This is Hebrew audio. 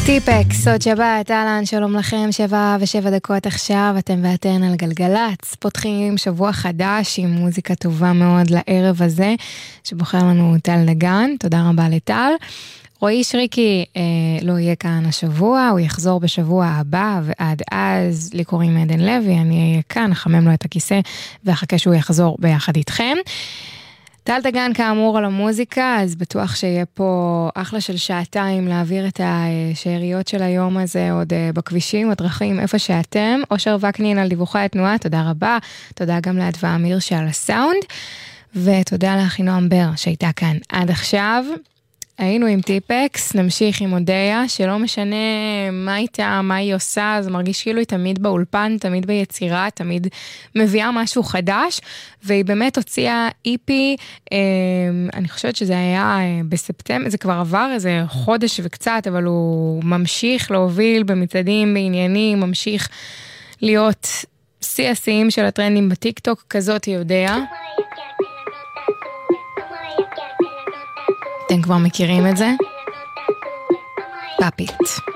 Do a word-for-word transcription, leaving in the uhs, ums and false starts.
טיפקס, עוד שבת, אהלן, שלום לכם, שבע ושבע דקות עכשיו, אתם ואתן על גלגלץ, פותחים שבוע חדש עם מוזיקה טובה מאוד לערב הזה, שבוחר לנו טל דגן, תודה רבה לטל. רועי שריקי אה, לא יהיה כאן השבוע, הוא יחזור בשבוע הבא, ועד אז לי קוראים עדן לוי, אני אהיה כאן, אחמם לו את הכיסא, ואחכה שהוא יחזור ביחד איתכם. טל דגן כאמור על המוזיקה, אז בטוח שיהיה פה אחלה של שעתיים להעביר את השאריות של היום הזה עוד בכבישים, הדרכים, איפה שאתם. אושר וקנין על דיווחי התנועה, תודה רבה. תודה גם לאדווה אמיר שעל הסאונד, ותודה לאחינועם בר שהייתה כאן עד עכשיו. היינו עם טיפקס, נמשיך עם אודיה, שלא משנה מה איתה, מה היא עושה, זה מרגיש כאילו היא תמיד באולפן, תמיד ביצירה, תמיד מביאה משהו חדש, והיא באמת הוציאה איפי, אה, אני חושבת שזה היה בספטמבר, זה כבר עבר איזה חודש וקצת, אבל הוא ממשיך להוביל במצעדים, בעניינים, ממשיך להיות שיא השיאים של הטרנדים בטיקטוק, כזאת היא אודיה. אתם כבר מכירים את זה? פאפית.